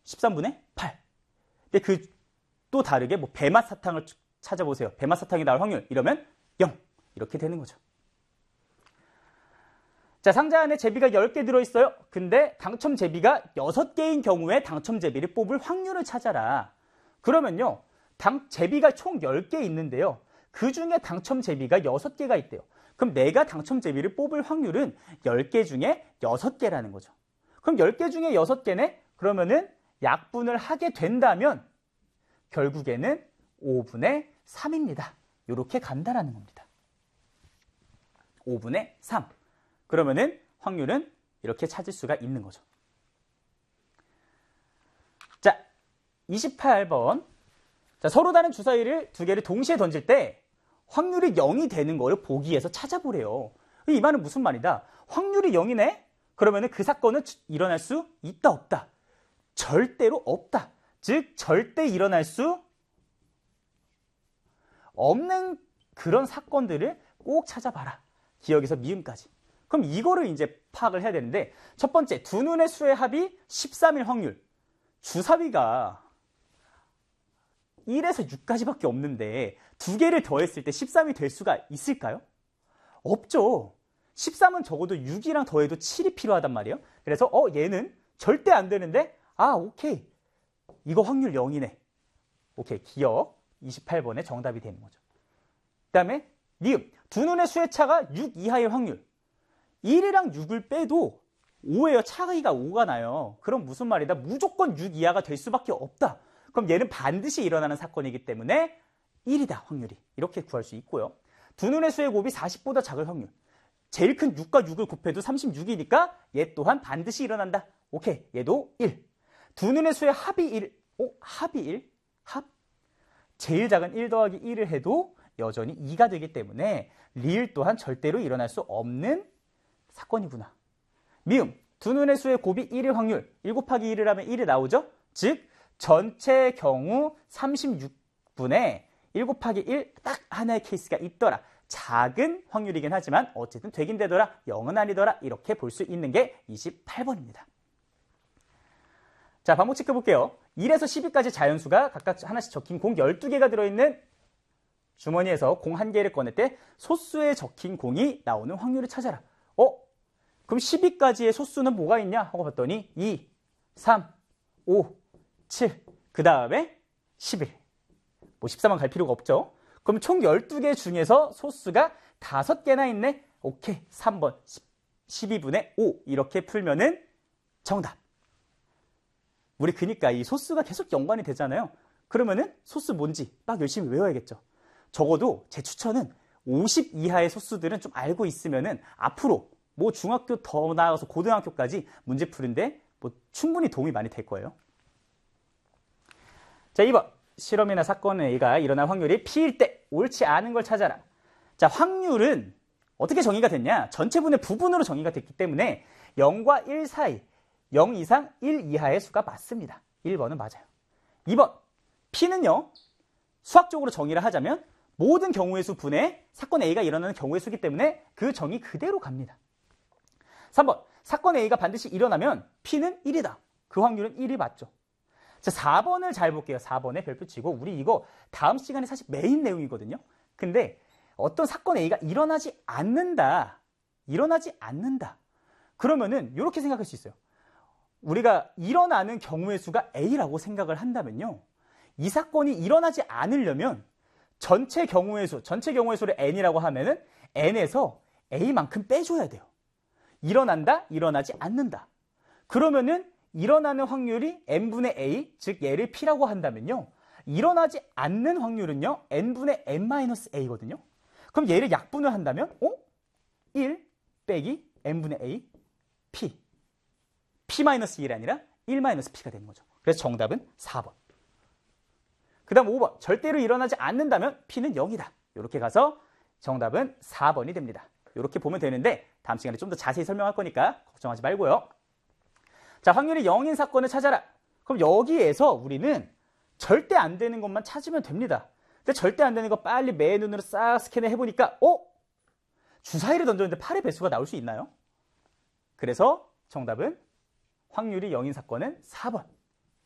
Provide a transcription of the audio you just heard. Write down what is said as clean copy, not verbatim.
13분의 8. 근데 그 또 다르게 뭐 배맛 사탕을 찾아보세요. 배맛 사탕이 나올 확률 이러면 0 이렇게 되는 거죠. 자, 상자 안에 제비가 10개 들어있어요. 근데 당첨 제비가 6개인 경우에 당첨 제비를 뽑을 확률을 찾아라. 그러면요, 제비가 총 10개 있는데요. 그 중에 당첨 제비가 6개가 있대요. 그럼 내가 당첨 제비를 뽑을 확률은 10개 중에 6개라는 거죠. 그럼 10개 중에 6개네? 그러면은 약분을 하게 된다면 결국에는 5분의 3입니다. 이렇게 간다라는 겁니다. 5분의 3. 그러면은 확률은 이렇게 찾을 수가 있는 거죠. 자, 28번. 자, 서로 다른 주사위를 2개를 동시에 던질 때 확률이 0이 되는 거를 보기에서 찾아보래요. 이 말은 무슨 말이다? 확률이 0이네? 그러면은 그 사건은 일어날 수 있다, 없다? 절대로 없다. 즉, 절대 일어날 수 없는 그런 사건들을 꼭 찾아봐라. 기억에서 미음까지. 그럼 이거를 이제 파악을 해야 되는데, 첫 번째, 두 눈의 수의 합이 13일 확률. 주사위가 1에서 6까지밖에 없는데 2개를 더했을 때 13이 될 수가 있을까요? 없죠. 13은 적어도 6이랑 더해도 7이 필요하단 말이에요. 그래서 얘는 절대 안 되는데 오케이. 이거 확률 0이네. 오케이. 기억 28번에 정답이 되는 거죠. 그 다음에 니은. 두 눈의 수의 차가 6 이하의 확률. 1이랑 6을 빼도 5예요. 차이가 5가 나요. 그럼 무슨 말이다? 무조건 6 이하가 될 수밖에 없다. 그럼 얘는 반드시 일어나는 사건이기 때문에 1이다. 확률이. 이렇게 구할 수 있고요. 두 눈의 수의 곱이 40보다 작을 확률. 제일 큰 6과 6을 곱해도 36이니까 얘 또한 반드시 일어난다. 오케이. 얘도 1. 두 눈의 수의 합이 1. 합이 1? 합? 제일 작은 1 더하기 1을 해도 여전히 2가 되기 때문에 리을 또한 절대로 일어날 수 없는 사건이구나. 미음. 두 눈의 수의 곱이 1일 확률. 1 곱하기 1을 하면 1이 나오죠? 즉 전체 경우 36분의 1 곱하기 1 딱 하나의 케이스가 있더라. 작은 확률이긴 하지만 어쨌든 되긴 되더라. 0은 아니더라. 이렇게 볼 수 있는 게 28번입니다. 자, 반복 체크해 볼게요. 1에서 10위까지 자연수가 각각 하나씩 적힌 공 12개가 들어있는 주머니에서 공 1개를 꺼낼 때 소수에 적힌 공이 나오는 확률을 찾아라. 그럼 10위까지의 소수는 뭐가 있냐 하고 봤더니 2, 3, 5, 7, 그 다음에 11. 뭐 14만 갈 필요가 없죠. 그럼 총 12개 중에서 소수가 5개나 있네. 오케이. 3번 12분의 5 이렇게 풀면은 정답. 우리 그러니까 이 소수가 계속 연관이 되잖아요. 그러면은 소수 뭔지 막 열심히 외워야겠죠. 적어도 제 추천은 50 이하의 소수들은 좀 알고 있으면은 앞으로 뭐 중학교 더 나아가서 고등학교까지 문제 푸는데 뭐 충분히 도움이 많이 될 거예요. 자, 2번. 실험이나 사건의 A가 일어날 확률이 P일 때 옳지 않은 걸 찾아라. 자, 확률은 어떻게 정의가 됐냐? 전체분의 부분으로 정의가 됐기 때문에 0과 1 사이, 0 이상 1 이하의 수가 맞습니다. 1번은 맞아요. 2번. P는요. 수학적으로 정의를 하자면 모든 경우의 수 분의 사건 A가 일어나는 경우의 수이기 때문에 그 정의 그대로 갑니다. 3번. 사건 A가 반드시 일어나면 P는 1이다. 그 확률은 1이 맞죠. 자, 4번을 잘 볼게요. 4번에 별표 치고 우리 이거 다음 시간에 사실 메인 내용이거든요. 근데 어떤 사건 A가 일어나지 않는다. 그러면은 이렇게 생각할 수 있어요. 우리가 일어나는 경우의 수가 A라고 생각을 한다면요. 이 사건이 일어나지 않으려면 전체 경우의 수를 N이라고 하면은 N에서 A만큼 빼줘야 돼요. 일어난다, 일어나지 않는다. 그러면은 일어나는 확률이 n분의 a, 즉 얘를 p라고 한다면요. 일어나지 않는 확률은요. n분의 n-a거든요. 그럼 얘를 약분을 한다면 1 빼기 n분의 a, p. p-1이 아니라 1-p가 되는 거죠. 그래서 정답은 4번. 그 다음 5번. 절대로 일어나지 않는다면 p는 0이다. 이렇게 가서 정답은 4번이 됩니다. 이렇게 보면 되는데 다음 시간에 좀 더 자세히 설명할 거니까 걱정하지 말고요. 자, 확률이 0인 사건을 찾아라. 그럼 여기에서 우리는 절대 안 되는 것만 찾으면 됩니다. 근데 절대 안 되는 거 빨리 맨눈으로 싹 스캔을 해보니까 주사위를 던졌는데 8의 배수가 나올 수 있나요? 그래서 정답은 확률이 0인 사건은 4번.